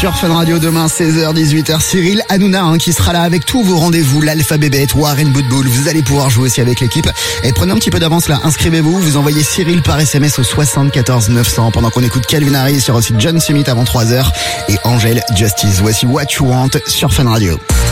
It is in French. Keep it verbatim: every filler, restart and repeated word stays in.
sur Fun Radio demain seize heures dix-huit heures. Cyril Hanouna hein, qui sera là avec tous vos rendez-vous, l'Alphabet Bête, Warren Bootball. Vous allez pouvoir jouer aussi avec l'équipe. Et prenez un petit peu d'avance là, inscrivez-vous. Vous envoyez Cyril par S M S au soixante-quatorze neuf cents pendant qu'on écoute Calvin Harris sur aussi John Summit avant trois heures et Angèle Justice. Voici What You Want sur Fun Radio.